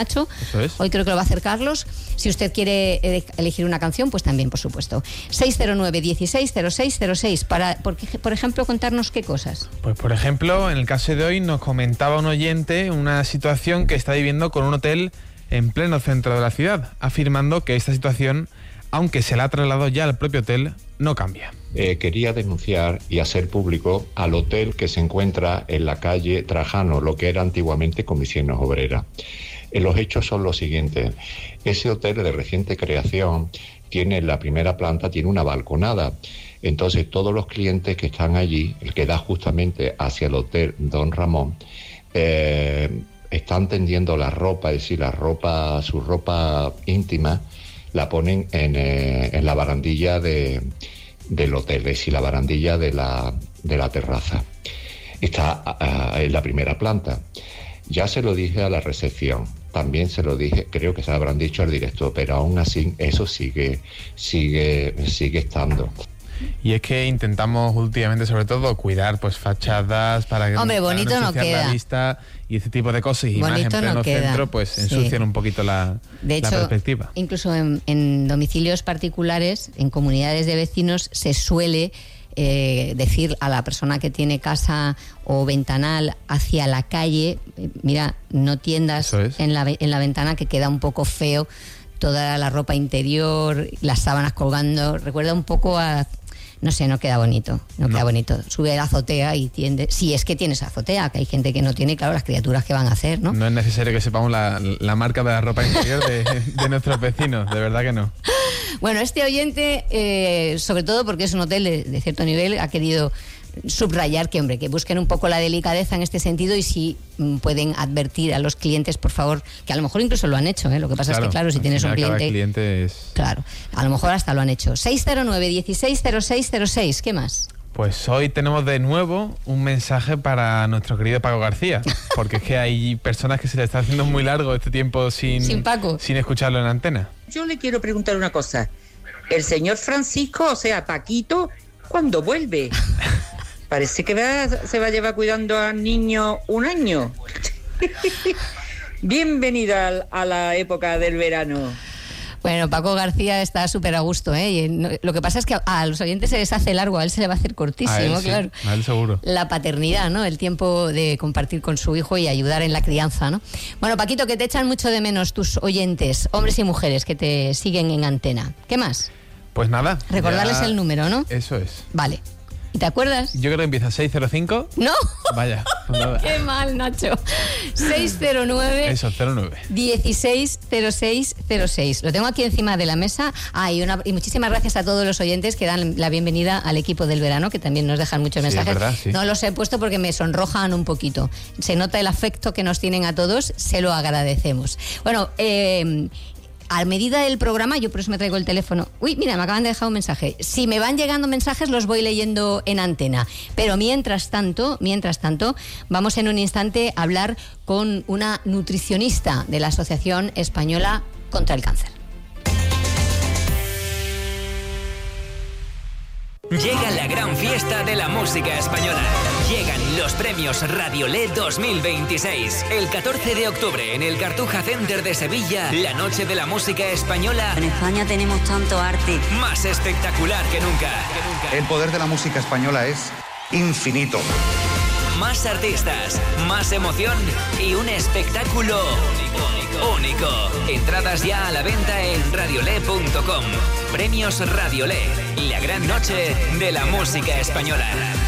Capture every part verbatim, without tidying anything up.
Nacho. Eso es. Hoy creo que lo va a hacer Carlos. Si usted quiere eh, elegir una canción, pues también, por supuesto. seis cero nueve, dieciséis, cero seis cero seis. Para, por, por ejemplo, contarnos qué cosas. Pues, por ejemplo, en el caso de hoy nos comentaba un oyente una situación que está viviendo con un hotel en pleno centro de la ciudad, afirmando que esta situación, aunque se la ha trasladado ya al propio hotel, no cambia. Eh, quería denunciar y hacer público al hotel que se encuentra en la calle Trajano, lo que era antiguamente Comisiones Obreras. Eh, los hechos son los siguientes. Ese hotel de reciente creación tiene en la primera planta, tiene una balconada. Entonces todos los clientes que están allí, el que da justamente hacia el hotel Don Ramón, eh, están tendiendo la ropa, es decir, la ropa, su ropa íntima, la ponen en, eh, en la barandilla de, del hotel, es decir, la barandilla de la, de la terraza. Está uh, en la primera planta. Ya se lo dije a la recepción, también se lo dije, creo que se lo habrán dicho al director, pero aún así eso sigue, sigue, sigue estando. Y es que intentamos últimamente, sobre todo, cuidar pues fachadas para que Hombre, bonito no queda. La vista y ese tipo de cosas, y bonito más en pleno no queda. centro, pues ensucian sí. un poquito la, de hecho, la perspectiva. Incluso en, en domicilios particulares, en comunidades de vecinos, se suele eh, decir a la persona que tiene casa o ventanal hacia la calle, eh, mira, no tiendas es. en la, en la ventana, que queda un poco feo toda la ropa interior, las sábanas colgando. Recuerda un poco a... No sé, no queda bonito, no, no queda bonito. Sube a la azotea y tiende, si es que tienes azotea, que hay gente que no tiene, claro, las criaturas que van a hacer, ¿no? No es necesario que sepamos la, la marca de la ropa interior de, de nuestros vecinos, de verdad que no. Bueno, este oyente, eh, sobre todo porque es un hotel de, de cierto nivel, ha querido subrayar que, hombre, que busquen un poco la delicadeza en este sentido, y si mm, pueden advertir a los clientes, por favor, que a lo mejor incluso lo han hecho, ¿eh? Lo que pasa claro, es que, claro, si tienes un cliente... Cada cliente es... Claro, a lo mejor hasta lo han hecho. seis cero nueve, dieciséis, cero seis cero seis, ¿qué más? Pues hoy tenemos de nuevo un mensaje para nuestro querido Paco García, porque es que hay personas que se le está haciendo muy largo este tiempo sin, sin, Paco. sin escucharlo en antena. Yo le quiero preguntar una cosa. El señor Francisco, o sea, Paquito, ¿cuándo vuelve? Parece que va, se va a llevar cuidando al niño un año. Bienvenida a la época del verano. Bueno, Paco García está súper a gusto, ¿eh? Y no, lo que pasa es que a los oyentes se les hace largo, a él se le va a hacer cortísimo, a él, sí, claro. A él seguro. La paternidad, ¿no? El tiempo de compartir con su hijo y ayudar en la crianza, ¿no? Bueno, Paquito, que te echan mucho de menos tus oyentes, hombres y mujeres que te siguen en antena. ¿Qué más? Pues nada. Recordarles ya... el número, ¿no? Eso es. Vale. ¿Y te acuerdas? Yo creo que empieza seis cero cinco. ¡No! Vaya, pues nada. ¡Qué mal, Nacho! seis cero nueve. Eso, cero nueve. dieciséis cero seis cero seis. Lo tengo aquí encima de la mesa. Ah, y, una, y muchísimas gracias a todos los oyentes que dan la bienvenida al equipo del verano, que también nos dejan muchos mensajes. Sí, es verdad, sí. No los he puesto porque me sonrojan un poquito. Se nota el afecto que nos tienen a todos, se lo agradecemos. Bueno, eh... a medida del programa, yo por eso me traigo el teléfono. Uy, mira, me acaban de dejar un mensaje. Si me van llegando mensajes, los voy leyendo en antena. Pero mientras tanto, mientras tanto, vamos en un instante a hablar con una nutricionista de la Asociación Española contra el Cáncer. Llega la gran fiesta de la música española. Llegan los premios Radiolé dos mil veintiséis. El catorce de octubre en el Cartuja Center de Sevilla, la noche de la música española. En España tenemos tanto arte. Más espectacular que nunca. que nunca. El poder de la música española es infinito. Más artistas, más emoción y un espectáculo único. único. Entradas ya a la venta en radiolé punto com. Premios Radiolé, la gran noche de la música española.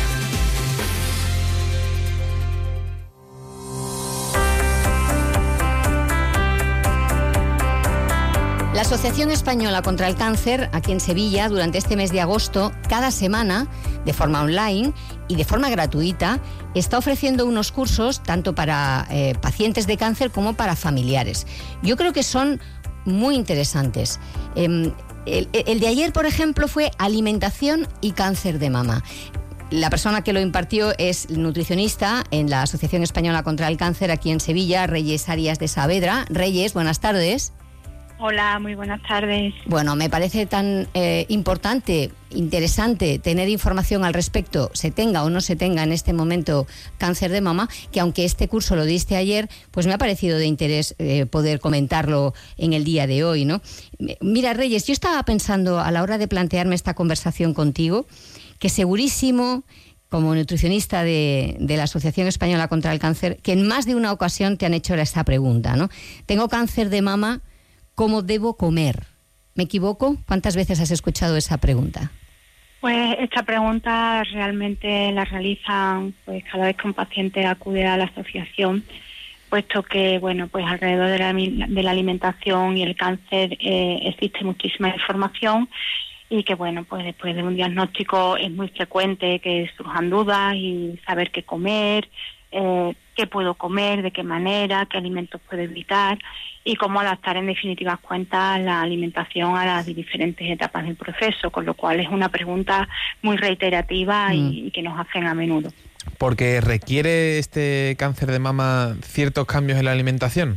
La Asociación Española contra el Cáncer, aquí en Sevilla, durante este mes de agosto, cada semana, de forma online y de forma gratuita, está ofreciendo unos cursos tanto para eh, pacientes de cáncer como para familiares. Yo creo que son muy interesantes. Eh, el, el de ayer, por ejemplo, fue alimentación y cáncer de mama. La persona que lo impartió es nutricionista en la Asociación Española contra el Cáncer aquí en Sevilla, Reyes Arias de Saavedra. Reyes, buenas tardes. Hola, muy buenas tardes. Bueno, me parece tan eh, importante, interesante tener información al respecto, se tenga o no se tenga en este momento cáncer de mama, que aunque este curso lo diste ayer, pues me ha parecido de interés eh, poder comentarlo en el día de hoy, ¿no? Mira, Reyes, yo estaba pensando a la hora de plantearme esta conversación contigo, que segurísimo, como nutricionista de, de la Asociación Española contra el Cáncer, que en más de una ocasión te han hecho esta pregunta, ¿no? Tengo cáncer de mama, ¿cómo debo comer? ¿Me equivoco? ¿Cuántas veces has escuchado esa pregunta? Pues esta pregunta realmente la realizan pues cada vez que un paciente acude a la asociación, puesto que bueno pues alrededor de la, de la alimentación y el cáncer eh, existe muchísima información y que bueno pues después de un diagnóstico es muy frecuente que surjan dudas y saber qué comer, eh, qué puedo comer, de qué manera, qué alimentos puedo evitar y cómo adaptar en definitivas cuentas la alimentación a las diferentes etapas del proceso, con lo cual es una pregunta muy reiterativa mm. y, y que nos hacen a menudo. ¿Porque requiere este cáncer de mama ciertos cambios en la alimentación?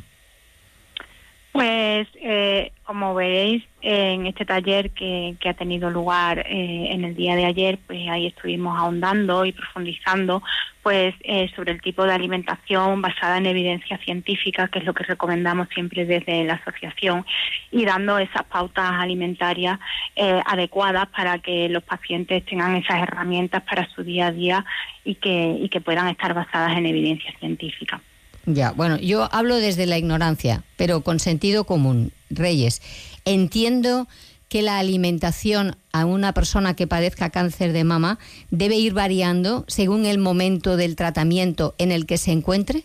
Pues, eh, como veréis, eh, en este taller que, que ha tenido lugar eh, en el día de ayer, pues ahí estuvimos ahondando y profundizando pues eh, sobre el tipo de alimentación basada en evidencia científica, que es lo que recomendamos siempre desde la asociación, y dando esas pautas alimentarias eh, adecuadas para que los pacientes tengan esas herramientas para su día a día y que, y que puedan estar basadas en evidencia científica. Ya, bueno, yo hablo desde la ignorancia, pero con sentido común. Reyes, entiendo que la alimentación a una persona que padezca cáncer de mama debe ir variando según el momento del tratamiento en el que se encuentre.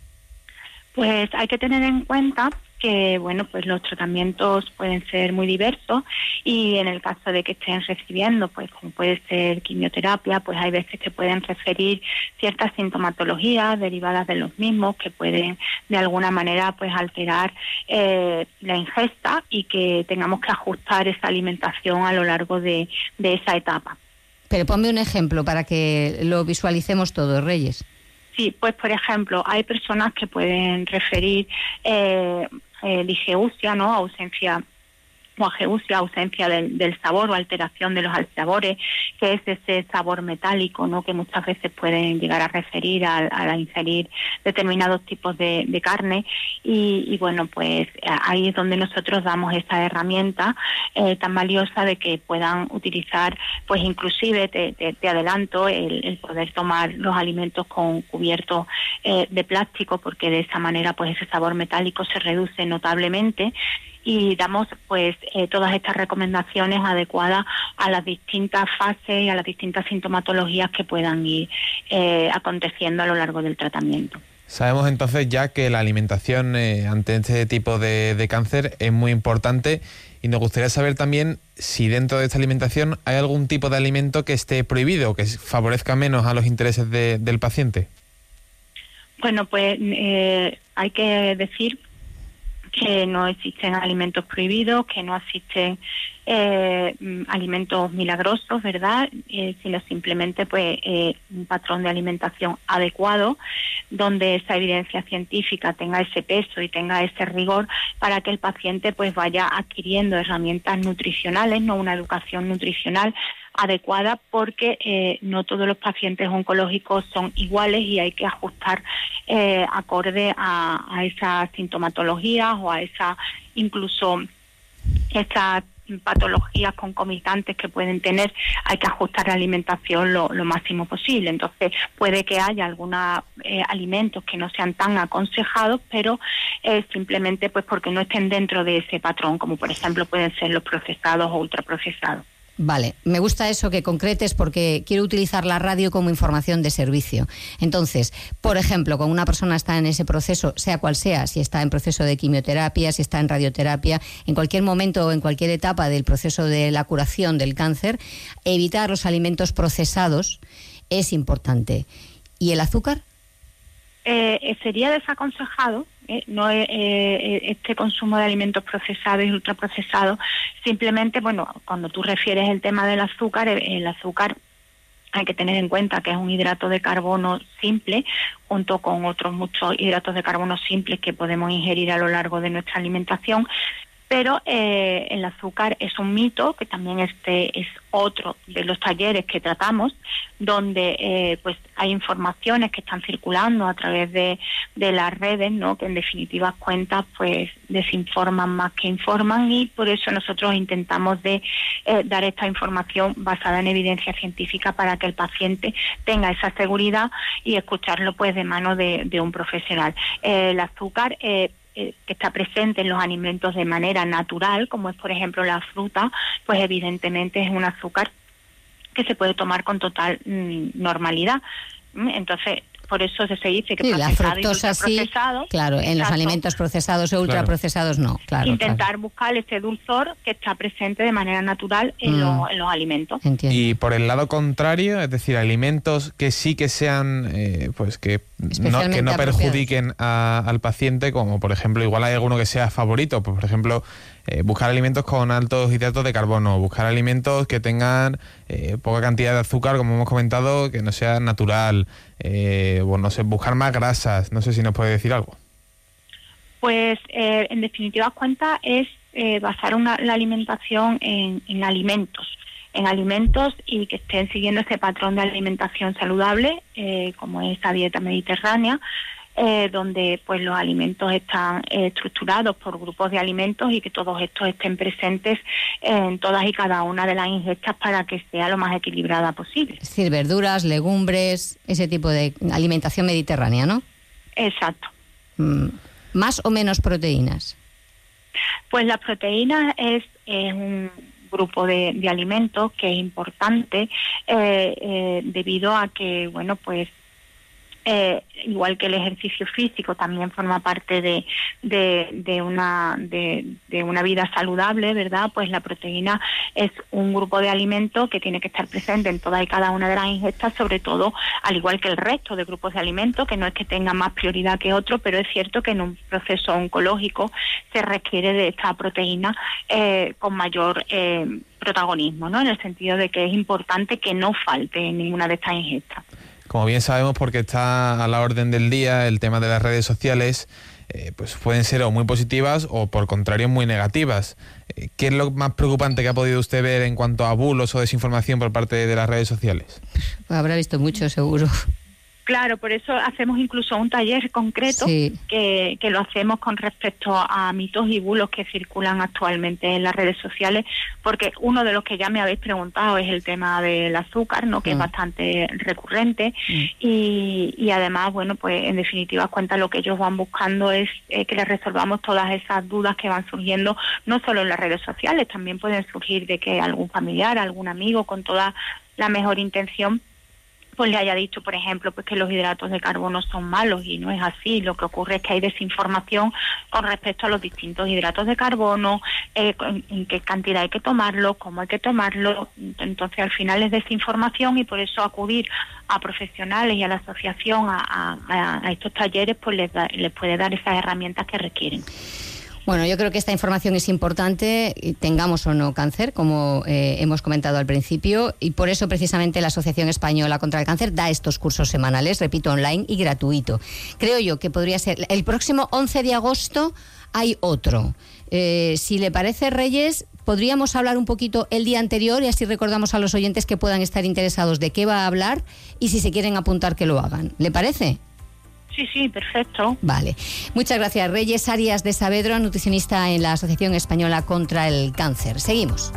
Pues hay que tener en cuenta que bueno pues los tratamientos pueden ser muy diversos y en el caso de que estén recibiendo pues como puede ser quimioterapia, pues hay veces que pueden referir ciertas sintomatologías derivadas de los mismos que pueden de alguna manera pues alterar eh, la ingesta y que tengamos que ajustar esa alimentación a lo largo de, de esa etapa. Pero ponme un ejemplo para que lo visualicemos todos, Reyes. Sí, pues por ejemplo, hay personas que pueden referir eh, eh, disgeusia, ¿no? Ausencia o ageusia, ausencia del, del sabor o alteración de los sabores, que es ese sabor metálico, ¿no? Que muchas veces pueden llegar a referir al, al ingerir determinados tipos de, de carne y, y bueno, pues ahí es donde nosotros damos esta herramienta eh, tan valiosa de que puedan utilizar, pues inclusive te, te, te adelanto el, el poder tomar los alimentos con cubiertos eh, de plástico, porque de esa manera pues ese sabor metálico se reduce notablemente. Y damos pues eh, todas estas recomendaciones adecuadas a las distintas fases y a las distintas sintomatologías que puedan ir eh, aconteciendo a lo largo del tratamiento. Sabemos entonces ya que la alimentación eh, ante este tipo de, de cáncer es muy importante y nos gustaría saber también si dentro de esta alimentación hay algún tipo de alimento que esté prohibido, que favorezca menos a los intereses de, del paciente. Bueno, pues eh, hay que decir que no existen alimentos prohibidos, que no existen eh, alimentos milagrosos, ¿verdad? Eh, sino simplemente pues eh, un patrón de alimentación adecuado, donde esa evidencia científica tenga ese peso y tenga ese rigor para que el paciente pues vaya adquiriendo herramientas nutricionales, no una educación nutricional adecuada, porque eh, no todos los pacientes oncológicos son iguales y hay que ajustar eh, acorde a, a esas sintomatologías o a esa incluso esas patologías concomitantes que pueden tener. Hay que ajustar la alimentación lo, lo máximo posible. Entonces puede que haya algunos eh, alimentos que no sean tan aconsejados, pero eh, simplemente pues porque no estén dentro de ese patrón, como por ejemplo pueden ser los procesados o ultraprocesados. Vale, me gusta eso que concretes porque quiero utilizar la radio como información de servicio. Entonces, por ejemplo, cuando una persona está en ese proceso, sea cual sea, si está en proceso de quimioterapia, si está en radioterapia, en cualquier momento o en cualquier etapa del proceso de la curación del cáncer, evitar los alimentos procesados es importante. ¿Y el azúcar? Eh, sería desaconsejado eh, no eh, eh, este consumo de alimentos procesados y ultraprocesados. Simplemente, bueno, cuando tú refieres el tema del azúcar, el azúcar hay que tener en cuenta que es un hidrato de carbono simple, junto con otros muchos hidratos de carbono simples que podemos ingerir a lo largo de nuestra alimentación, Pero eh, el azúcar es un mito, que también este es otro de los talleres que tratamos, donde eh, pues hay informaciones que están circulando a través de, de las redes, ¿no? Que en definitivas cuentas pues desinforman más que informan, y por eso nosotros intentamos de eh, dar esta información basada en evidencia científica para que el paciente tenga esa seguridad y escucharlo pues de mano de, de un profesional. Eh, el azúcar eh, que está presente en los alimentos de manera natural, como es por ejemplo la fruta, pues evidentemente es un azúcar que se puede tomar con total mm, normalidad. Entonces, por eso se dice que sí, procesado la fructosa y ultraprocesado, sí, claro, en los alimentos procesados o ultraprocesados no, claro. Intentar claro. buscar ese dulzor que está presente de manera natural en, mm. lo, en los alimentos. Entiendo. Y por el lado contrario, es decir, alimentos que sí que sean, eh, pues que no, que no perjudiquen a, al paciente, como por ejemplo, igual hay alguno que sea favorito, pues, por ejemplo, eh, buscar alimentos con altos hidratos de carbono, buscar alimentos que tengan eh, poca cantidad de azúcar, como hemos comentado, que no sea natural, eh, bueno, no sé, buscar más grasas, no sé si nos puede decir algo. Pues eh, en definitiva cuenta es eh, basar una, la alimentación en, en alimentos, en alimentos y que estén siguiendo ese patrón de alimentación saludable, eh, como es esa dieta mediterránea, eh, donde pues los alimentos están eh, estructurados por grupos de alimentos y que todos estos estén presentes en todas y cada una de las ingestas para que sea lo más equilibrada posible. Es decir, verduras, legumbres, ese tipo de alimentación mediterránea, ¿no? Exacto. Mm, ¿más o menos proteínas? Pues las proteínas es, es un grupo de, de alimentos que es importante eh, eh, debido a que, bueno, pues Eh, igual que el ejercicio físico también forma parte de, de, de, una, de, de una vida saludable, ¿verdad? Pues la proteína es un grupo de alimentos que tiene que estar presente en todas y cada una de las ingestas, sobre todo al igual que el resto de grupos de alimentos, que no es que tenga más prioridad que otro, pero es cierto que en un proceso oncológico se requiere de esta proteína eh, con mayor eh, protagonismo, ¿no? En el sentido de que es importante que no falte en ninguna de estas ingestas. Como bien sabemos, porque está a la orden del día el tema de las redes sociales, eh, pues pueden ser o muy positivas o por contrario muy negativas. Eh, ¿Qué es lo más preocupante que ha podido usted ver en cuanto a bulos o desinformación por parte de las redes sociales? Pues habrá visto mucho, seguro. Claro, por eso hacemos incluso un taller concreto sí. que, que lo hacemos con respecto a mitos y bulos que circulan actualmente en las redes sociales, porque uno de los que ya me habéis preguntado es el tema del azúcar, ¿no? Que mm. es bastante recurrente mm. y, y además, bueno, pues en definitiva cuenta lo que ellos van buscando es eh, que les resolvamos todas esas dudas que van surgiendo, no solo en las redes sociales, también pueden surgir de que algún familiar, algún amigo con toda la mejor intención pues le haya dicho, por ejemplo, pues que los hidratos de carbono son malos, y no es así. Lo que ocurre es que hay desinformación con respecto a los distintos hidratos de carbono, eh, en, en qué cantidad hay que tomarlo, cómo hay que tomarlo. Entonces, al final es desinformación, y por eso acudir a profesionales y a la asociación a, a, a estos talleres pues les, da, les puede dar esas herramientas que requieren. Bueno, yo creo que esta información es importante, tengamos o no cáncer, como eh, hemos comentado al principio, y por eso precisamente la Asociación Española contra el Cáncer da estos cursos semanales, repito, online y gratuito. Creo yo que podría ser, el próximo once de agosto hay otro. Eh, si le parece, Reyes, podríamos hablar un poquito el día anterior y así recordamos a los oyentes que puedan estar interesados de qué va a hablar y si se quieren apuntar que lo hagan. ¿Le parece? Sí, sí, perfecto. Vale. Muchas gracias. Reyes Arias de Saavedra, nutricionista en la Asociación Española contra el Cáncer. Seguimos.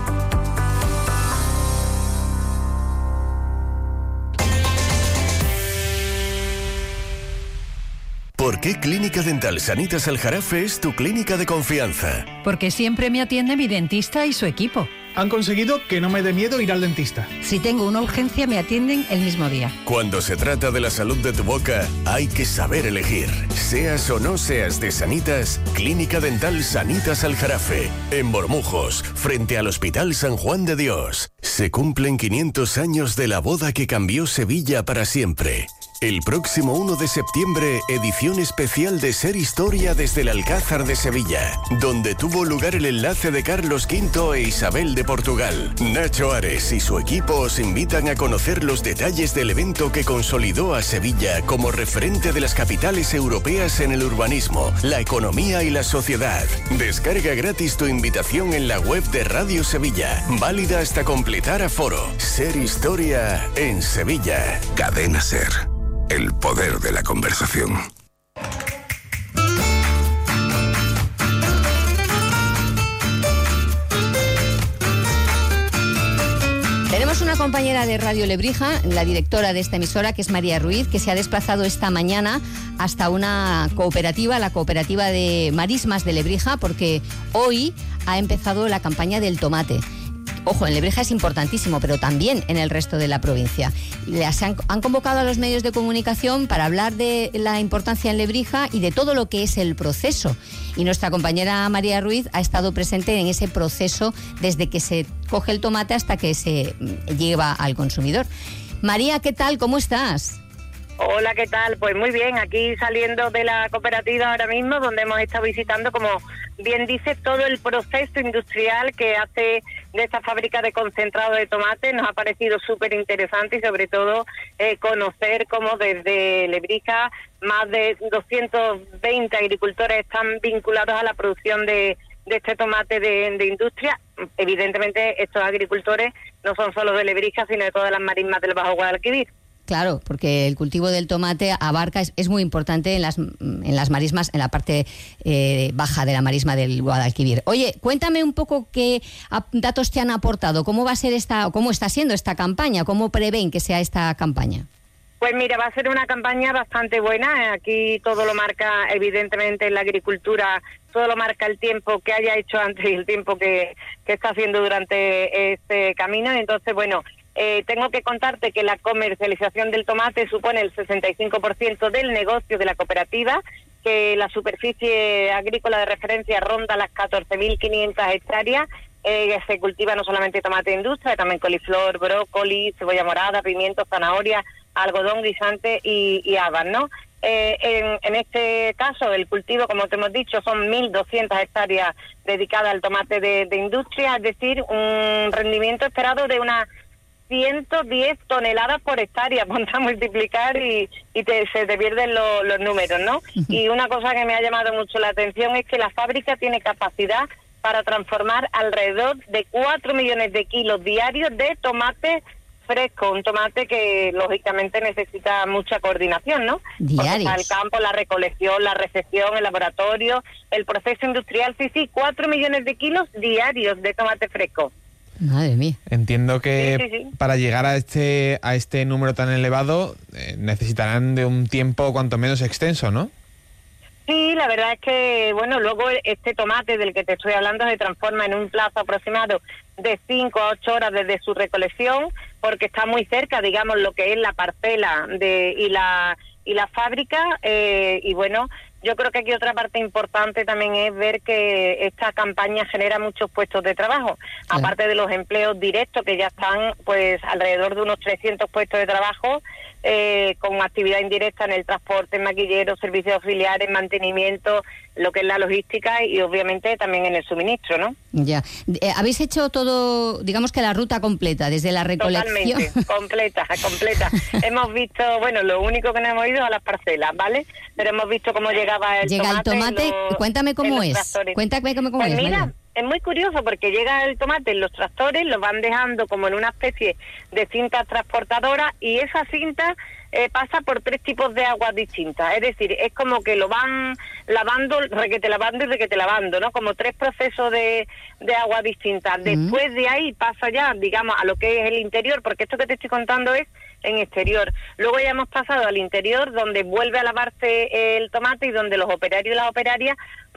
¿Por qué Clínica Dental Sanitas Aljarafe es tu clínica de confianza? Porque siempre me atiende mi dentista y su equipo. Han conseguido que no me dé miedo ir al dentista. Si tengo una urgencia, me atienden el mismo día. Cuando se trata de la salud de tu boca, hay que saber elegir. Seas o no seas de Sanitas, Clínica Dental Sanitas Aljarafe, en Bormujos, frente al Hospital San Juan de Dios. Se cumplen quinientos años de la boda que cambió Sevilla para siempre. El próximo uno de septiembre, edición especial de Ser Historia desde el Alcázar de Sevilla, donde tuvo lugar el enlace de Carlos quinto e Isabel de Portugal. Nacho Ares y su equipo os invitan a conocer los detalles del evento que consolidó a Sevilla como referente de las capitales europeas en el urbanismo, la economía y la sociedad. Descarga gratis tu invitación en la web de Radio Sevilla, válida hasta completar aforo. Ser Historia en Sevilla. Cadena Ser. El poder de la conversación. Tenemos una compañera de Radio Lebrija, la directora de esta emisora, que es María Ruiz, que se ha desplazado esta mañana hasta una cooperativa, la cooperativa de Marismas de Lebrija, porque hoy ha empezado la campaña del tomate. Ojo, en Lebrija es importantísimo, pero también en el resto de la provincia. Les han, han convocado a los medios de comunicación para hablar de la importancia en Lebrija y de todo lo que es el proceso. Y nuestra compañera María Ruiz ha estado presente en ese proceso desde que se coge el tomate hasta que se lleva al consumidor. María, ¿qué tal? ¿Cómo estás? Hola, ¿qué tal? Pues muy bien, aquí saliendo de la cooperativa ahora mismo, donde hemos estado visitando, como bien dice, todo el proceso industrial que hace de esta fábrica de concentrado de tomate. Nos ha parecido súper interesante y sobre todo eh, conocer cómo desde Lebrija más de doscientos veinte agricultores están vinculados a la producción de, de este tomate de, de industria. Evidentemente estos agricultores no son solo de Lebrija, sino de todas las marismas del Bajo Guadalquivir. Claro, porque el cultivo del tomate abarca, es, es muy importante en las, en las marismas, en la parte eh, baja de la marisma del Guadalquivir. Oye, cuéntame un poco qué datos te han aportado, cómo va a ser esta, cómo está siendo esta campaña, cómo prevén que sea esta campaña. Pues mira, va a ser una campaña bastante buena. Aquí todo lo marca, evidentemente, en la agricultura, todo lo marca el tiempo que haya hecho antes y el tiempo que, que está haciendo durante este camino. Entonces, bueno, Eh, tengo que contarte que la comercialización del tomate supone el sesenta y cinco por ciento del negocio de la cooperativa, que la superficie agrícola de referencia ronda las catorce mil quinientas hectáreas. Eh, se cultiva no solamente tomate de industria, también coliflor, brócoli, cebolla morada, pimiento, zanahoria, algodón, guisante y, y habas, ¿no? Eh, en, en este caso, el cultivo, como te hemos dicho, son mil doscientas hectáreas dedicadas al tomate de, de industria, es decir, un rendimiento esperado de una ciento diez toneladas por hectárea. Ponte a multiplicar y, y te, se te pierden lo, los números, ¿no? Uh-huh. Y una cosa que me ha llamado mucho la atención es que la fábrica tiene capacidad para transformar alrededor de cuatro millones de kilos diarios de tomate fresco, un tomate que lógicamente necesita mucha coordinación, ¿no? Diarios. El campo, la recolección, la recepción, el laboratorio, el proceso industrial, sí, sí, cuatro millones de kilos diarios de tomate fresco. Madre mía. Entiendo que sí, sí, sí. para llegar a este a este número tan elevado eh, necesitarán de un tiempo cuanto menos extenso, ¿no? Sí, la verdad es que, bueno, luego este tomate del que te estoy hablando se transforma en un plazo aproximado de cinco a ocho horas desde su recolección, porque está muy cerca, digamos, lo que es la parcela de y la y la fábrica, eh, y bueno, yo creo que aquí otra parte importante también es ver que esta campaña genera muchos puestos de trabajo, sí. Aparte de los empleos directos que ya están, pues alrededor de unos trescientos puestos de trabajo, eh, con actividad indirecta en el transporte, maquilleros, servicios auxiliares, mantenimiento, lo que es la logística y obviamente también en el suministro, ¿no? Ya. Eh, ¿Habéis hecho todo, digamos que la ruta completa, desde la recolección? Totalmente, completa, completa. Hemos visto, bueno, lo único que no hemos ido a las parcelas, ¿vale? Pero hemos visto cómo llegaba el Llega tomate. Llega el tomate, los, cuéntame cómo es. Tractores. Cuéntame cómo, cómo pues es. Mira, María. es muy curioso porque llega el tomate en los tractores, lo van dejando como en una especie de cinta transportadora y esa cinta eh, pasa por tres tipos de aguas distintas. Es decir, es como que lo van lavando, requete lavando y requete lavando, ¿no? Como tres procesos de, de agua distintas. Después de ahí pasa ya, digamos, a lo que es el interior, porque esto que te estoy contando es en exterior. Luego ya hemos pasado al interior, donde vuelve a lavarse el tomate y donde los operarios y las operarias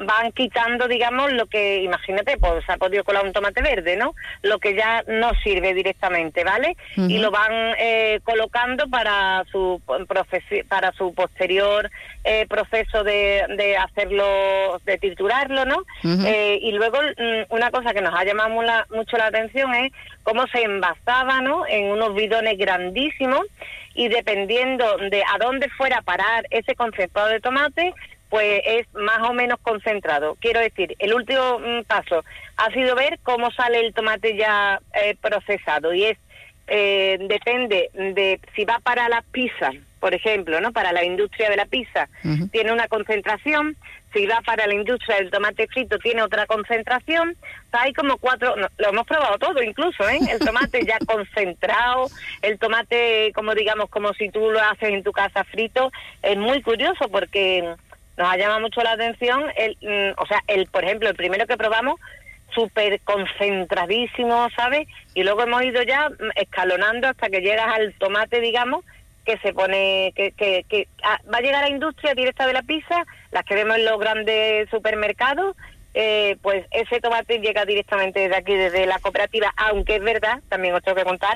van quitando, digamos, lo que, imagínate, pues se ha podido colar un tomate verde, ¿no? Lo que ya no sirve directamente, ¿vale? Uh-huh. Y lo van eh, colocando para su profesi- para su posterior eh, proceso de, de hacerlo, de triturarlo, ¿no? Uh-huh. Eh, y luego una cosa que nos ha llamado la, mucho la atención es cómo se envasaba, ¿no? En unos bidones grandísimos, y dependiendo de a dónde fuera a parar ese concentrado de tomate, pues es más o menos concentrado. Quiero decir, el último mm, paso ha sido ver cómo sale el tomate ya eh, procesado, y es eh, depende de si va para las pizzas, por ejemplo, ¿no? Para la industria de la pizza, uh-huh. tiene una concentración. Si va para la industria del tomate frito, tiene otra concentración. O sea, hay como cuatro, no, lo hemos probado todo incluso, ¿eh? El tomate ya concentrado, el tomate, como digamos, como si tú lo haces en tu casa frito. Es muy curioso porque nos ha llamado mucho la atención, el, o sea, el por ejemplo, el primero que probamos, súper concentradísimo, ¿sabes? Y luego hemos ido ya escalonando hasta que llegas al tomate, digamos, que se pone, que, que, que ah, va a llegar a la industria directa de la pizza, las que vemos en los grandes supermercados, eh, pues ese tomate llega directamente desde aquí, desde la cooperativa, aunque es verdad, también os tengo que contar,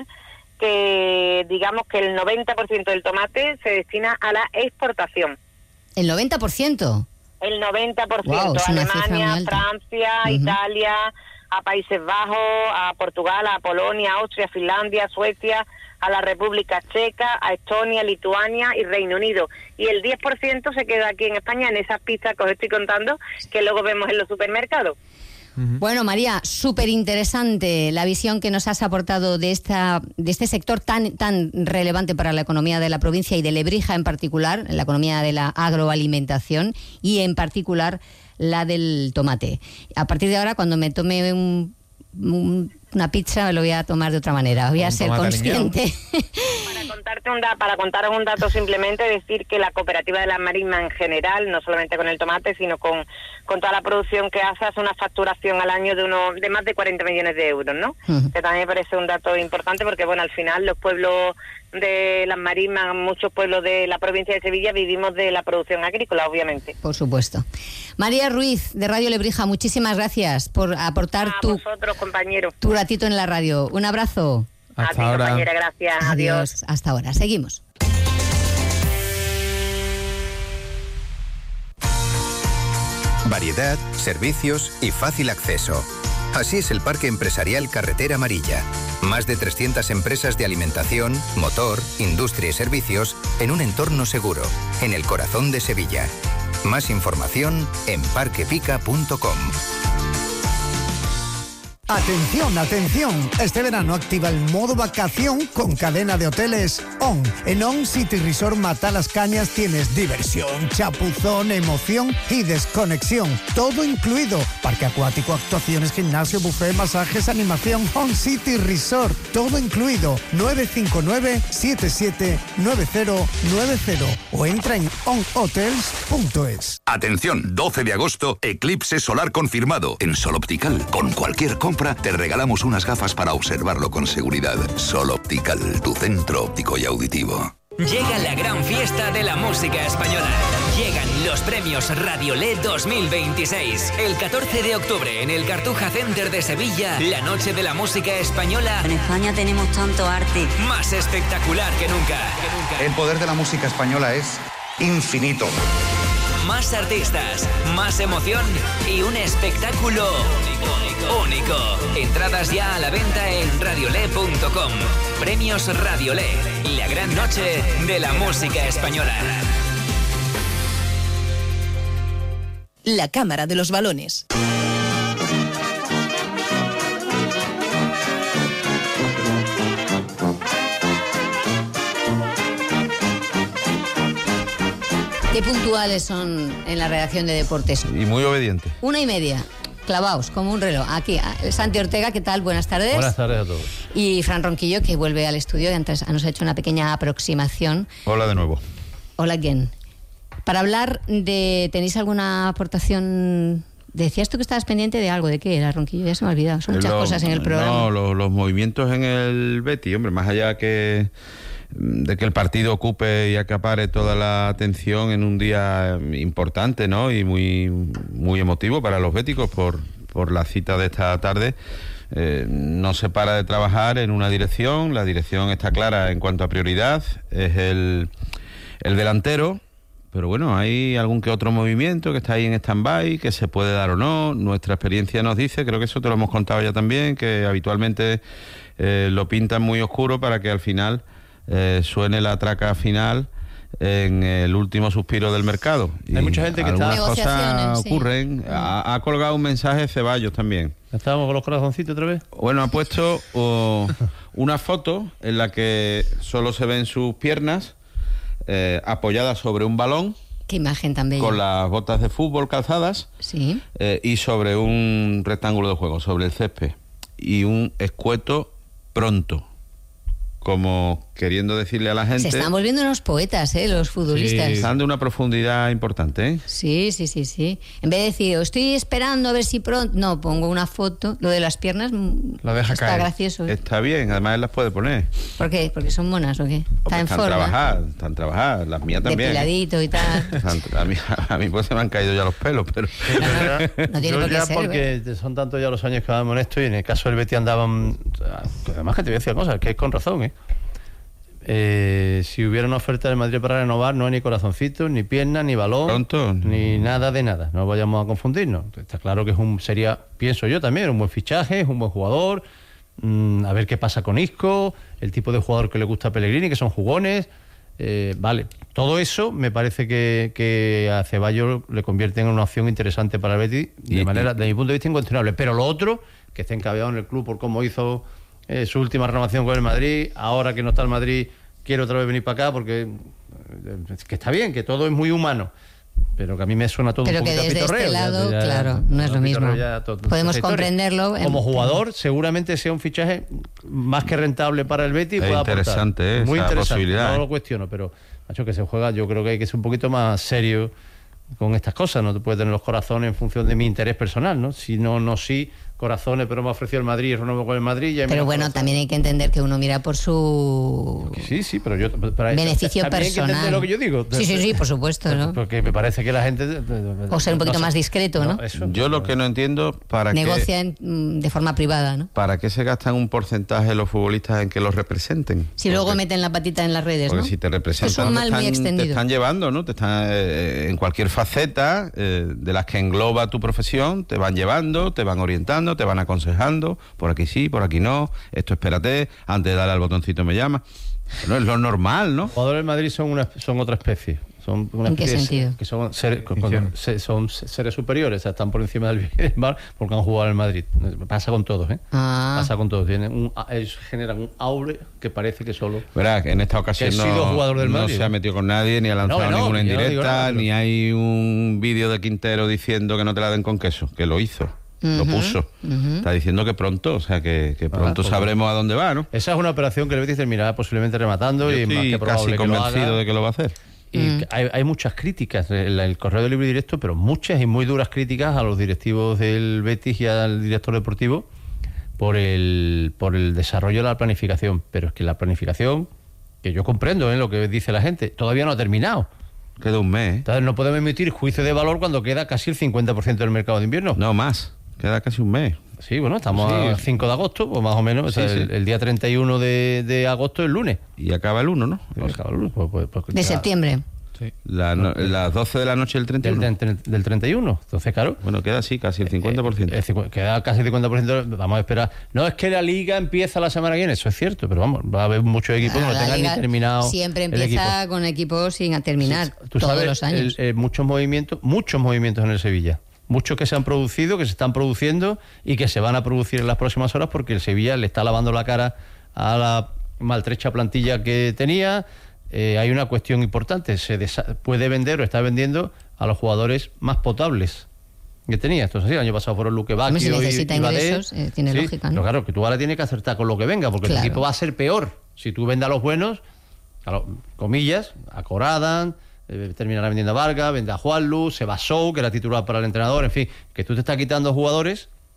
que digamos que el noventa por ciento del tomate se destina a la exportación. ¿El noventa por ciento? El noventa por ciento, wow, Alemania, Francia, uh-huh. Italia, a Países Bajos, a Portugal, a Polonia, Austria, Finlandia, Suecia, a la República Checa, a Estonia, Lituania y Reino Unido. Y el diez por ciento se queda aquí en España, en esas pistas que os estoy contando, que luego vemos en los supermercados. Uh-huh. Bueno, María, súper interesante la visión que nos has aportado de esta de este sector tan tan relevante para la economía de la provincia y de Lebrija en particular, la economía de la agroalimentación y en particular la del tomate. A partir de ahora, cuando me tome un, un, una pizza, me lo voy a tomar de otra manera. Voy a ser consciente. Para contarte un da, para contaros un dato, simplemente decir que la cooperativa de las marismas en general, no solamente con el tomate, sino con, con toda la producción que hace, hace una facturación al año de uno de más de cuarenta millones de euros, ¿no? Uh-huh. Que también me parece un dato importante porque, bueno, al final los pueblos de las marismas, muchos pueblos de la provincia de Sevilla vivimos de la producción agrícola, obviamente. Por supuesto. María Ruiz, de Radio Lebrija, muchísimas gracias por aportar a tu, vosotros, compañeros. tu ratito en la radio. Un abrazo. Hasta a ti, ahora. Compañera, gracias. Adiós. Adiós. Hasta ahora. Seguimos. Variedad, servicios y fácil acceso. Así es el Parque Empresarial Carretera Amarilla. Más de trescientas empresas de alimentación, motor, industria y servicios en un entorno seguro, en el corazón de Sevilla. Más información en parquepica punto com. Atención, atención. Este verano activa el modo vacación con cadena de hoteles ON. En ON City Resort Matalascañas tienes diversión, chapuzón, emoción y desconexión. Todo incluido. Parque acuático, actuaciones, gimnasio, buffet, masajes, animación. ON City Resort. Todo incluido. nueve cinco nueve, siete siete nueve cero nueve cero o entra en on hotels punto es. Atención, doce de agosto, eclipse solar confirmado en Sol Optical. Con cualquier compra te regalamos unas gafas para observarlo con seguridad. Sol Optical, tu centro óptico y auditivo. Llega la gran fiesta de la música española. Llegan los premios Radiolé dos mil veintiséis. El catorce de octubre en el Cartuja Center de Sevilla, la noche de la música española. En España tenemos tanto arte. Más espectacular que nunca. Que nunca. El poder de la música española es infinito. Más artistas, más emoción y un espectáculo único. único. Entradas ya a la venta en radiolé punto com. Premios Radiolé, la gran noche de la música española. La Cámara de los Balones. Qué puntuales son en la redacción de deportes. Y muy obediente. Una y media, clavaos, como un reloj. Aquí, Santi Ortega, ¿qué tal? Buenas tardes. Buenas tardes a todos. Y Fran Ronquillo, que vuelve al estudio y antes nos ha hecho una pequeña aproximación. Hola de nuevo. Hola again. Para hablar de... ¿Tenéis alguna aportación? Decías tú que estabas pendiente de algo. ¿De qué era, Ronquillo? Ya se me ha olvidado. Son muchas Lo, cosas en el programa. No, los, los movimientos en el Betis, hombre, más allá que... de que el partido ocupe y acapare toda la atención en un día importante, ¿no? Y muy, muy emotivo para los béticos por, por la cita de esta tarde. Eh, no se para de trabajar en una dirección, la dirección está clara en cuanto a prioridad, es el, el delantero, pero bueno, hay algún que otro movimiento que está ahí en stand-by, que se puede dar o no. Nuestra experiencia nos dice, creo que eso te lo hemos contado ya también, que habitualmente eh, lo pintan muy oscuro para que al final eh, suene la traca final en el último suspiro del mercado. Hay y mucha gente que está... Algunas cosas ocurren. Sí. Ha, ha colgado un mensaje Ceballos también. ¿Estábamos con los corazoncitos otra vez? Bueno, ha puesto uh, una foto en la que solo se ven sus piernas eh, apoyadas sobre un balón. Qué imagen tan bella. Con las botas de fútbol calzadas. Sí. Eh, y sobre un rectángulo de juego, sobre el césped. Y un escueto pronto. Como queriendo decirle a la gente... Se están volviendo unos poetas, ¿eh? Los futbolistas. Sí, están de una profundidad importante, ¿eh? Sí, sí, sí, sí. En vez de decir, estoy esperando a ver si pronto... No, pongo una foto. Lo de las piernas lo deja está caer. Gracioso. ¿eh? Está bien, además él las puede poner. ¿Por qué? ¿Porque son monas o qué? Está en están forma. Trabajar, están trabajadas, las mías también. Depiladito y tal. Están, a, mí, a mí pues se me han caído ya los pelos, pero... No, no tiene Yo por qué ya ser, porque ¿eh? Son tantos ya los años que vamos en esto y en el caso del Betis andaban... Además que te voy a decir una cosa, que es con razón, ¿eh? Eh, si hubiera una oferta del Madrid para renovar, no hay ni corazoncitos, ni piernas, ni balón, Pronto. ni nada de nada. No vayamos a confundirnos. Está claro que es un sería, pienso yo también, un buen fichaje, es un buen jugador. Mm, a ver qué pasa con Isco, el tipo de jugador que le gusta a Pellegrini, que son jugones. Eh, vale, todo eso me parece que, que a Ceballos le convierte en una opción interesante para el Betis, de y, manera, y, de mi punto de vista, incuestionable. Pero lo otro, que esté encabezado en el club por cómo hizo Eh, su última renovación con el Madrid, ahora que no está el Madrid quiere otra vez venir para acá porque eh, que está bien, que todo es muy humano, pero que a mí me suena todo pero un poquito que desde a pitorreo. este lado, ya, ya, claro, no es lo mismo. Todo, podemos comprenderlo. Como jugador, seguramente sea un fichaje más que rentable para el Betis. Es interesante, muy esa interesante, posibilidad. No lo cuestiono, pero macho, que se juega, yo creo que hay que ser un poquito más serio con estas cosas. No te puedes tener los corazones en función de mi interés personal, ¿no? Si no, no sí, corazones, pero me ha ofrecido el Madrid y renuevo con el Madrid. Ya pero bueno, corazones. También hay que entender que uno mira por su sí, sí, pero yo para beneficio eso, personal. Hay que entender lo que yo digo. Sí, sí, sí, por supuesto, ¿no? Porque me parece que la gente o ser un poquito no más discreto, ¿no? no eso, yo lo que no entiendo para negocia qué en, de forma privada, ¿no? ¿Para qué se gastan un porcentaje los futbolistas en que los representen? Si porque, luego meten la patita en las redes, porque ¿no? si te representan, es un mal te, están, muy extendido. te están llevando, ¿no? Te están eh, en cualquier faceta eh, de las que engloba tu profesión, te van llevando, te van orientando, te van aconsejando. Por aquí sí, por aquí no, esto espérate, antes de darle al botoncito me llama. No es lo normal, ¿no? Los jugadores del Madrid son una, son otra especie. Son una ¿En qué especie sentido? De, que son, ser, con, con, son seres superiores, o sea, están por encima del bien mal porque han jugado en el Madrid. Pasa con todos, ¿eh? Ah. Pasa con todos. Tienen un, ellos generan un aure que parece que solo... Verá, que en esta ocasión no, del no Madrid, se ha metido con nadie, ni ha lanzado no, no, ninguna indirecta, no nada, pero... ni hay un vídeo de Quintero diciendo que no te la den con queso, que lo hizo. Uh-huh, lo puso. Uh-huh. Está diciendo que pronto, o sea, que, que pronto ah, sabremos a dónde va, ¿no? Esa es una operación que el Betis terminará posiblemente rematando. Yo y estoy más que probable casi que convencido lo haga. de que lo va a hacer. Y mm. hay, hay muchas críticas en el, el correo de libre directo, pero muchas y muy duras críticas a los directivos del Betis y al director deportivo por el, por el desarrollo de la planificación. Pero es que la planificación, que yo comprendo ¿eh? lo que dice la gente, todavía no ha terminado. Queda un mes. ¿eh? Entonces no podemos emitir juicio de valor cuando queda casi el cincuenta por ciento del mercado de invierno. No, más. Queda casi un mes. Sí, bueno, estamos sí. a cinco de agosto, o más o menos. Sí, o sea, sí. el, el día treinta y uno de, de agosto es el lunes. Y acaba el uno, ¿no? Pues acaba el lunes. Pues, pues, pues, de ya, septiembre. Sí. La, no, las doce de la noche del treinta y uno. Del, del, del treinta y uno. Entonces, claro. Bueno, queda así, casi el cincuenta por ciento. Eh, eh, queda casi el cincuenta por ciento. Vamos a esperar. No, es que la liga empieza la semana que viene. Eso es cierto, pero vamos, va a haber muchos equipos ah, que no tengan ni terminado. Siempre el empieza equipo. con equipos sin terminar. Sí, tú todos sabes, los años. El, eh, muchos movimientos, muchos movimientos en el Sevilla. Muchos que se han producido, que se están produciendo y que se van a producir en las próximas horas porque el Sevilla le está lavando la cara a la maltrecha plantilla que tenía. Eh, hay una cuestión importante, se desa- puede vender o está vendiendo a los jugadores más potables que tenía. Entonces, sí, el año pasado fueron Luque Bacchio si necesita y, y ingresos, eh, tiene sí, lógica, ¿no? Pero claro, que tú ahora tienes que acertar con lo que venga, porque claro. el equipo va a ser peor. Si tú vendes a los buenos, claro, comillas, a Corradan, eh, terminará vendiendo a Vargas, vende a Juanlu, se va Sou, que era titular para el entrenador, en fin, que tú te estás quitando jugadores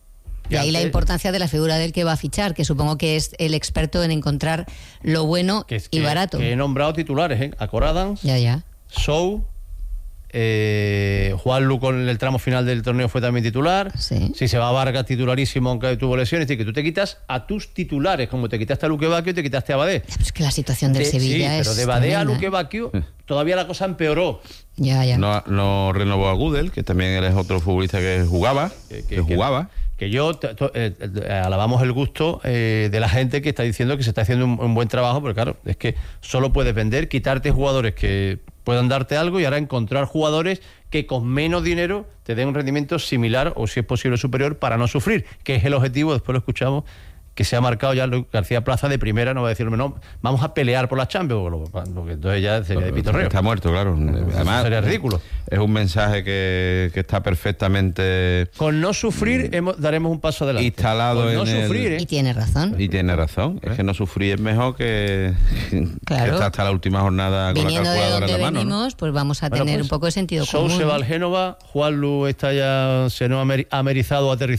De ahí la importancia de la figura del que va a fichar, que supongo que es el experto en encontrar lo bueno que, y que, barato. Que he nombrado titulares, ¿eh? A Cor Adams, ya, ya. Sou, eh, Juanlu con el tramo final del torneo fue también titular. Sí. Si se va a Vargas, titularísimo, aunque tuvo lesiones. Es decir, que tú te quitas a tus titulares, como te quitaste a Luque Bacchio y te quitaste a Badé. Es que la situación del de, Sevilla sí, es pero de Badé a tremenda, Luque ¿eh? Bacchio todavía la cosa empeoró. Ya, ya. No, no renovó a Gudel, que también él es otro futbolista que jugaba, que, que, que jugaba. Que, que yo t- t- eh, alabamos el gusto eh, de la gente que está diciendo que se está haciendo un, un buen trabajo, pero claro, es que solo puedes vender, quitarte jugadores que puedan darte algo y ahora encontrar jugadores que con menos dinero te den un rendimiento similar o si es posible superior para no sufrir, que es el objetivo, después lo escuchamos, que se ha marcado ya García Plaza de primera, no va a decirme, no, vamos a pelear por las Champions, porque entonces ya sería de pitorreo. Está muerto, claro. Además, sería ridículo. Es un mensaje que, que está perfectamente... Con no sufrir hemos, daremos un paso adelante. Instalado Con no en sufrir, el... ¿eh? Y tiene razón. Y tiene razón. Es que no sufrir es mejor que, claro. que estar hasta la última jornada con Viniendo la calculadora de donde en la mano. venimos, ¿no? pues vamos a Bueno, tener pues, un poco de sentido Sou común. se va al Génova, Juanlu está ya, se nos ha amerizado, aterrizado